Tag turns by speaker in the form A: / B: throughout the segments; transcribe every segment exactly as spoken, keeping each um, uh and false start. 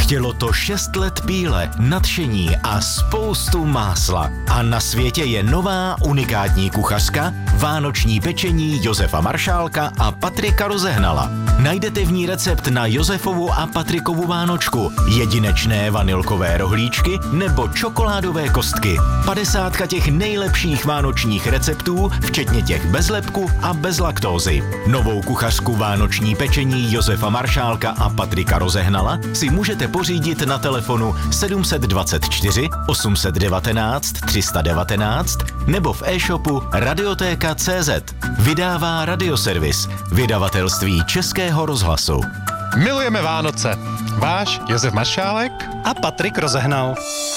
A: Chtělo to šest let píle, nadšení a spoustu másla. A na světě je nová unikátní kuchařka, vánoční pečení Josefa Maršálka a Patrika Rozehnala. Najdete v ní recept na Josefovu a Patrikovu vánočku, jedinečné vanilkové rohlíčky nebo čokoládové kostky. Padesátka těch nejlepších vánočních receptů, včetně těch bez lepku a bez laktózy. Novou kuchařku vánoční pečení Josefa Maršálka a Patrika Rozehnala si můžete pořídit na telefonu sedm dva čtyři osm jedna devět tři jedna devět nebo v e-shopu radiotéka tečka cé zet. Vydává Radioservis, vydavatelství Českého rozhlasu.
B: Milujeme Vánoce. Váš Josef Maršálek
C: a Patrik Rozehnal.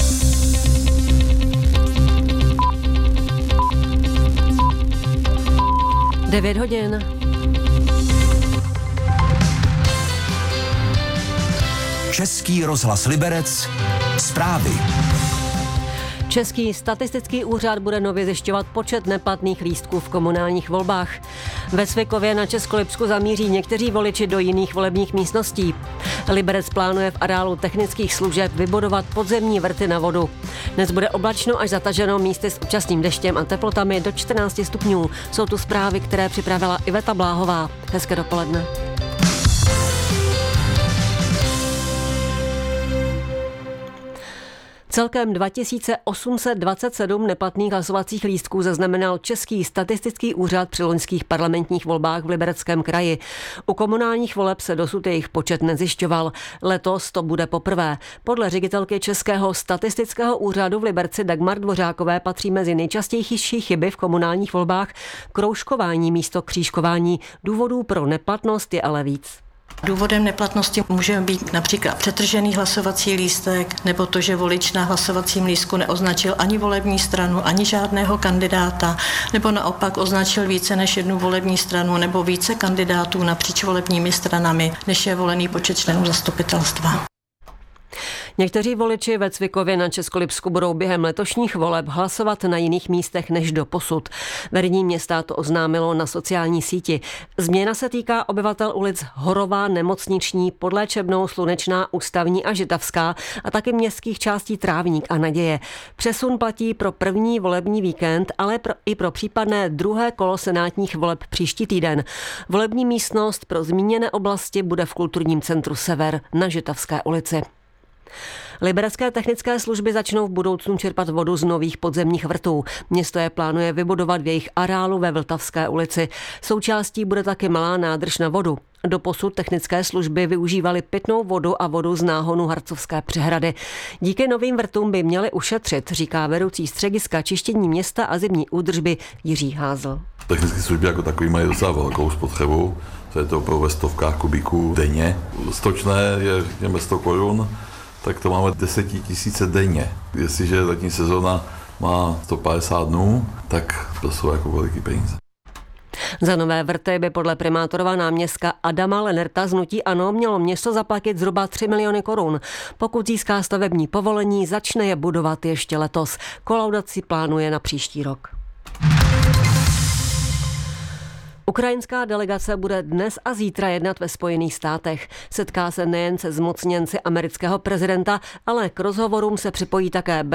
D: devět hodin.
E: Český rozhlas Liberec. Zprávy.
D: Český statistický úřad bude nově zjišťovat počet neplatných lístků v komunálních volbách. Ve Cvikově na Českolipsku zamíří někteří voliči do jiných volebních místností. Liberec plánuje v areálu technických služeb vybudovat podzemní vrty na vodu. Dnes bude oblačno až zataženo místy s občasným deštěm a teplotami do čtrnáct stupňů. Jsou tu zprávy, které připravila Iveta Bláhová. Hezké dopoledne. Celkem dva tisíce osm set dvacet sedm neplatných hlasovacích lístků zaznamenal Český statistický úřad při loňských parlamentních volbách v Libereckém kraji. U komunálních voleb se dosud jejich počet nezjišťoval. Letos to bude poprvé. Podle ředitelky Českého statistického úřadu v Liberci Dagmar Dvořákové patří mezi nejčastější chyby v komunálních volbách kroužkování místo křížkování. Důvodů pro neplatnost je ale víc.
F: Důvodem neplatnosti může být například přetržený hlasovací lístek nebo to, že volič na hlasovacím lístku neoznačil ani volební stranu, ani žádného kandidáta, nebo naopak označil více než jednu volební stranu nebo více kandidátů napříč volebními stranami, než je volený počet členů zastupitelstva.
D: Někteří voliči ve Cvikově na Českolipsku budou během letošních voleb hlasovat na jiných místech než doposud. Vedení města to oznámilo na sociální síti. Změna se týká obyvatel ulic Horová, Nemocniční, Podléčebnou, Slunečná, Ústavní a Žitavská a taky městských částí Trávník a Naděje. Přesun platí pro první volební víkend, ale pro, i pro případné druhé kolo senátních voleb příští týden. Volební místnost pro zmíněné oblasti bude v kulturním centru Sever na Žitavské ulici. Liberecké technické služby začnou v budoucnu čerpat vodu z nových podzemních vrtů. Město je plánuje vybudovat v jejich areálu ve Vltavské ulici. Součástí bude taky malá nádrž na vodu. Doposud technické služby využívaly pitnou vodu a vodu z náhonu Harcovské přehrady. Díky novým vrtům by měly ušetřit, říká vedoucí střediska čištění města a zimní údržby Jiří Házl.
G: Technické služby jako takový mají docela velkou spotřebu, to je to opravdu ve stovkách kubíků denně. Stočné je řekněme sto korun, tak to máme deset tisíc denně. Jestliže letní sezóna má sto padesát dnů, tak to jsou jako veliký peníze.
D: Za nové vrty by podle primátorova náměstka Adama Lenerta z hnutí ANO mělo město zaplatit zhruba tři miliony korun. Pokud získá stavební povolení, začne je budovat ještě letos. Kolaudaci plánuje na příští rok. Ukrajinská delegace bude dnes a zítra jednat ve Spojených státech. Setká se nejen se zmocněnci amerického prezidenta, ale k rozhovorům se připojí také